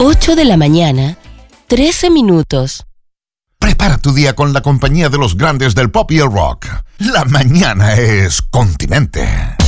8 de la mañana, 13 minutos. Prepara tu día con la compañía de los grandes del pop y el rock. La mañana es Continente.